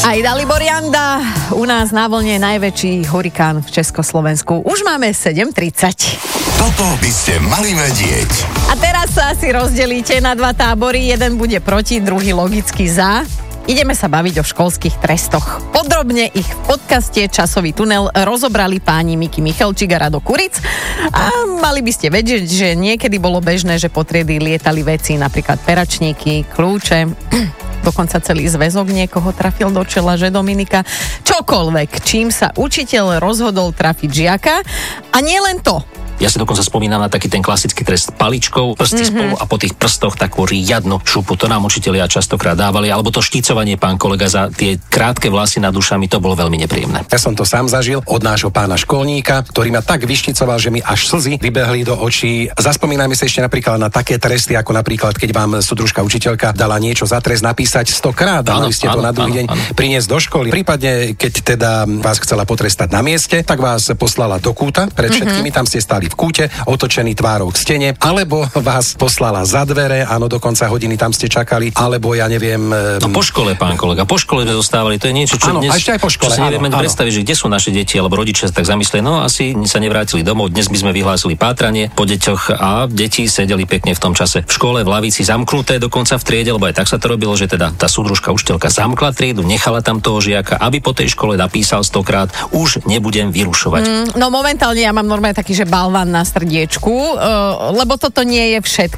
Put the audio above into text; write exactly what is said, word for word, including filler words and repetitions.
Aj Dalibor Janda, u nás na vlne najväčší hurikán v Československu. Už máme sedem tridsať. Toto by ste mali vedieť. A teraz sa asi rozdelíte na dva tábory. Jeden bude proti, druhý logicky za. Ideme sa baviť o školských trestoch. Podrobne ich v podcaste Časový tunel rozobrali páni Miky Michalčík a Rado Kuric. A mali by ste vedieť, že niekedy bolo bežné, že po triedy lietali veci, napríklad peračníky, kľúče, dokonca celý zväzok niekoho trafil do čela, že Dominika? Čokoľvek, čím sa učiteľ rozhodol trafiť žiaka. A nie len to. Ja si dokonca spomínam na taký ten klasický trest paličkou, prsty mm-hmm. spolu a po tých prstoch takú riadnu šupu. To nám učitelia častokrát dávali, alebo to štícovanie, pán kolega, za tie krátke vlasy nad ušami, to bolo veľmi nepríjemné. Ja som to sám zažil od nášho pána školníka, ktorý ma tak vyšticoval, že mi až slzy vybehli do očí. Zaspomínajme sa ešte napríklad na také tresty, ako napríklad, keď vám súdružka učiteľka dala niečo za trest napísať stokrát a mali ste to na druhý deň áno. priniesť do školy. Prípadne, keď teda vás chcela potrestať na mieste, tak vás poslala do kúta pred všetkými, mm-hmm. tam ste stáli v kúte, otočený tvárou k stene, alebo vás poslala za dvere, áno, do konca hodiny tam ste čakali, alebo ja neviem... No po škole, pán kolega, po škole sme zostávali, to je niečo, čo áno, dnes... ešte aj po škole, čo si nevieme predstaviť, že kde sú naše deti, alebo rodičia tak zamysleli, no asi sa nevrátili domov, dnes by sme vyhlásili pátranie po deťoch a deti sedeli pekne v tom čase v škole, v lavici zamknuté dokonca v triede, lebo aj tak sa to robilo, že teda tá súdružka učiteľka zamkla triedu, nechala tam toho žiaka, aby po tej škole napísal stokrát, už nebudem vyrušovať. Mm, no momentálne ja mám normálne taký, že balvan na srdiečku, uh, lebo toto nie je všetko.